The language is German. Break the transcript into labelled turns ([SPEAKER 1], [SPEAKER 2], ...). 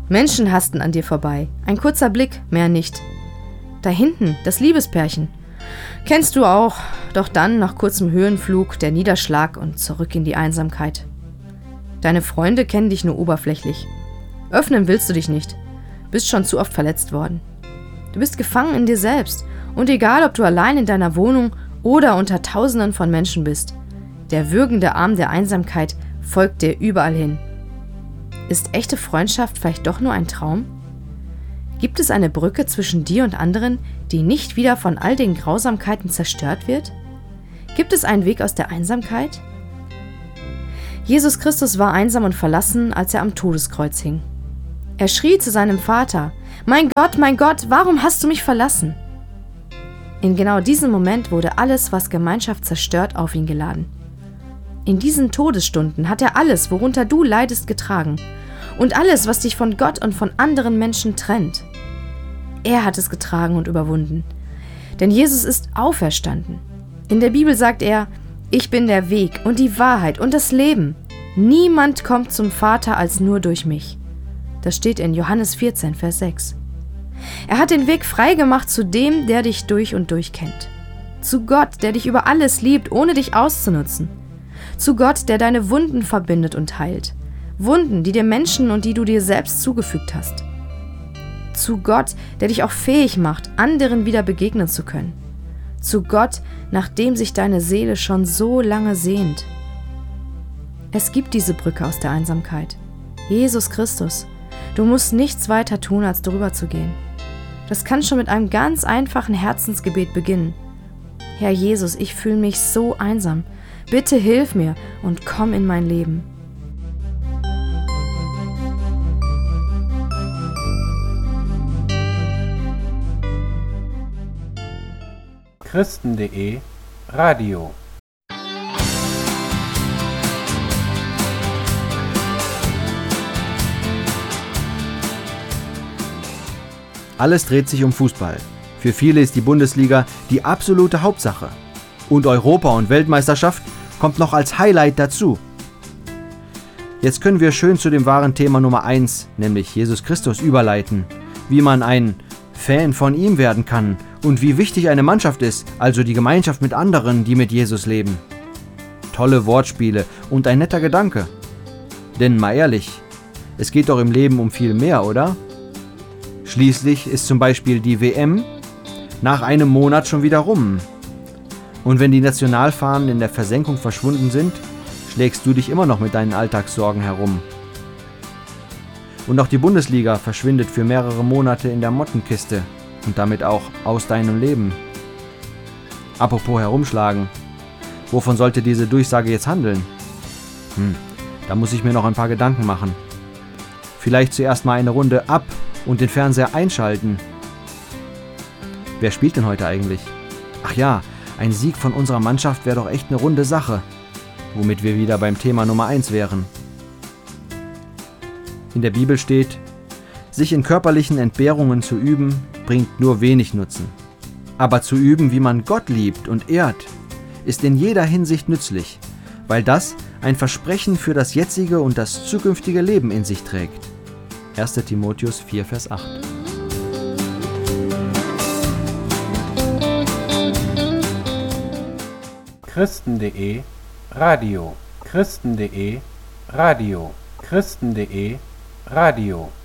[SPEAKER 1] Menschen hasten an dir vorbei. Ein kurzer Blick, mehr nicht. Da hinten, das Liebespärchen. Kennst du auch, doch dann nach kurzem Höhenflug der Niederschlag und zurück in die Einsamkeit. Deine Freunde kennen dich nur oberflächlich. Öffnen willst du dich nicht. Bist schon zu oft verletzt worden. Du bist gefangen in dir selbst und egal, ob du allein in deiner Wohnung oder unter Tausenden von Menschen bist, der würgende Arm der Einsamkeit folgt dir überall hin. Ist echte Freundschaft vielleicht doch nur ein Traum? Gibt es eine Brücke zwischen dir und anderen, die nicht wieder von all den Grausamkeiten zerstört wird? Gibt es einen Weg aus der Einsamkeit? Jesus Christus war einsam und verlassen, als er am Todeskreuz hing. Er schrie zu seinem Vater: mein Gott, warum hast du mich verlassen?« In genau diesem Moment wurde alles, was Gemeinschaft zerstört, auf ihn geladen. In diesen Todesstunden hat er alles, worunter du leidest, getragen und alles, was dich von Gott und von anderen Menschen trennt. Er hat es getragen und überwunden. Denn Jesus ist auferstanden. In der Bibel sagt er: Ich bin der Weg und die Wahrheit und das Leben. Niemand kommt zum Vater als nur durch mich. Das steht in Johannes 14, Vers 6. Er hat den Weg freigemacht zu dem, der dich durch und durch kennt. Zu Gott, der dich über alles liebt, ohne dich auszunutzen. Zu Gott, der deine Wunden verbindet und heilt. Wunden, die dir Menschen und die du dir selbst zugefügt hast. Zu Gott, der dich auch fähig macht, anderen wieder begegnen zu können. Zu Gott, nach dem sich deine Seele schon so lange sehnt. Es gibt diese Brücke aus der Einsamkeit. Jesus Christus. Du musst nichts weiter tun, als darüber zu gehen. Das kann schon mit einem ganz einfachen Herzensgebet beginnen. Herr Jesus, ich fühle mich so einsam. Bitte hilf mir und komm in mein Leben.
[SPEAKER 2] Christen.de Radio.
[SPEAKER 3] Alles dreht sich um Fußball. Für viele ist die Bundesliga die absolute Hauptsache. Und Europa- und Weltmeisterschaft kommt noch als Highlight dazu. Jetzt können wir schön zu dem wahren Thema Nummer 1, nämlich Jesus Christus, überleiten. Wie man ein Fan von ihm werden kann und wie wichtig eine Mannschaft ist, also die Gemeinschaft mit anderen, die mit Jesus leben. Tolle Wortspiele und ein netter Gedanke. Denn mal ehrlich, es geht doch im Leben um viel mehr, oder? Schließlich ist zum Beispiel die WM nach einem Monat schon wieder rum. Und wenn die Nationalfahnen in der Versenkung verschwunden sind, schlägst du dich immer noch mit deinen Alltagssorgen herum. Und auch die Bundesliga verschwindet für mehrere Monate in der Mottenkiste und damit auch aus deinem Leben. Apropos herumschlagen, wovon sollte diese Durchsage jetzt handeln? Da muss ich mir noch ein paar Gedanken machen. Vielleicht zuerst mal eine Runde ab und den Fernseher einschalten. Wer spielt denn heute eigentlich? Ach ja, ein Sieg von unserer Mannschaft wäre doch echt eine runde Sache. Womit wir wieder beim Thema Nummer 1 wären. In der Bibel steht: Sich in körperlichen Entbehrungen zu üben, bringt nur wenig Nutzen. Aber zu üben, wie man Gott liebt und ehrt, ist in jeder Hinsicht nützlich, weil das ein Versprechen für das jetzige und das zukünftige Leben in sich trägt. 1. Timotheus 4, Vers 8.
[SPEAKER 2] Christen.de Radio. Christen.de Radio. Christen.de Radio.